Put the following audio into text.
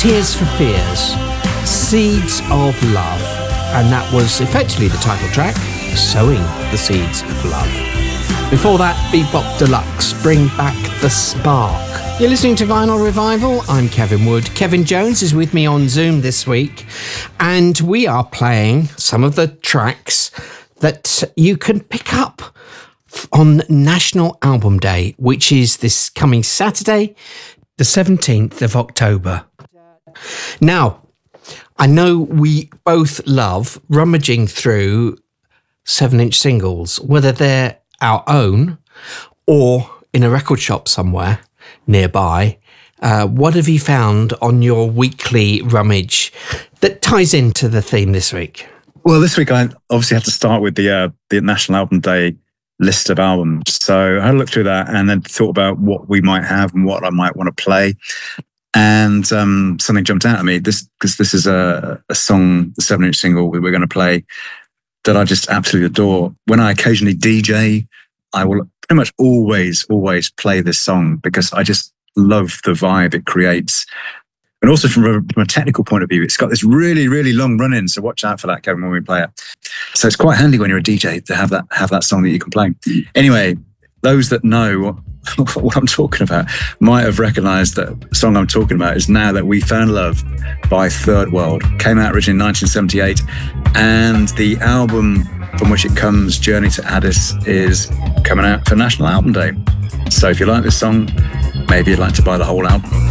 Tears for Fears, Seeds of Love, and that was effectively the title track, Sowing the Seeds of Love. Before that, Bebop Deluxe, Bring Back the Spark. You're listening to Vinyl Revival. I'm Kevin Wood. Kevin Jones is with me on Zoom this week, and we are playing some of the tracks that you can pick up on National Album Day, which is this coming Saturday, the 17th of October. Now, I know we both love rummaging through 7-inch singles, whether they're our own or in a record shop somewhere nearby. What have you found on your weekly rummage that ties into the theme this week? Well, this week I obviously have to start with the National Album Day list of albums. So I had a look through that and then thought about what we might have and what I might want to play. And something jumped out at me, because this is a song, the 7-inch single that we're going to play, that I just absolutely adore. When I occasionally DJ, I will pretty much always play this song because I just love the vibe it creates. And also from a technical point of view, it's got this really, really long run-in, so watch out for that, Kevin, when we play it. So it's quite handy when you're a DJ to have that song that you can play. Anyway, those that know what I'm talking about might have recognised that the song I'm talking about is Now That We Found Love by Third World. Came out originally in 1978, and the album from which it comes, Journey to Addis, is coming out for National Album Day. So if you like this song, maybe you'd like to buy the whole album.